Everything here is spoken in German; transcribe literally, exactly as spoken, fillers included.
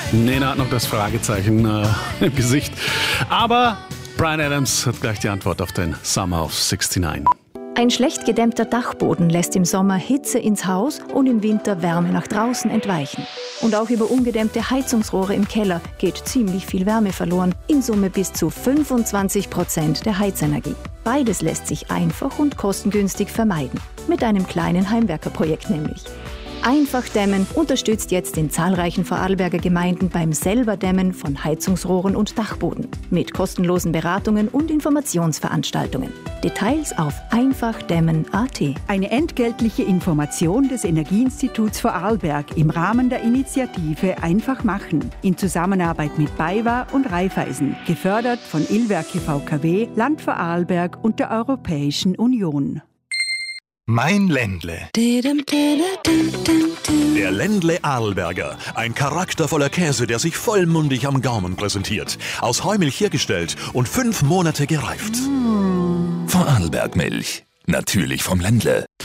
Nena hat noch das Fragezeichen äh, im Gesicht. Aber Bryan Adams hat gleich die Antwort auf den Summer of sixty-nine. Ein schlecht gedämmter Dachboden lässt im Sommer Hitze ins Haus und im Winter Wärme nach draußen entweichen. Und auch über ungedämmte Heizungsrohre im Keller geht ziemlich viel Wärme verloren, in Summe bis zu fünfundzwanzig Prozent der Heizenergie. Beides lässt sich einfach und kostengünstig vermeiden, mit einem kleinen Heimwerkerprojekt nämlich. Einfach Dämmen unterstützt jetzt in zahlreichen Vorarlberger Gemeinden beim Selberdämmen von Heizungsrohren und Dachboden mit kostenlosen Beratungen und Informationsveranstaltungen. Details auf einfachdämmen punkt a t. Eine entgeltliche Information des Energieinstituts Vorarlberg im Rahmen der Initiative Einfach machen in Zusammenarbeit mit BayWa und Raiffeisen, gefördert von Illwerke V K W, Land Vorarlberg und der Europäischen Union. Mein Ländle. Der Ländle Arlberger. Ein charaktervoller Käse, der sich vollmundig am Gaumen präsentiert. Aus Heumilch hergestellt und fünf Monate gereift. Vorarlberg Milch. Natürlich vom Ländle.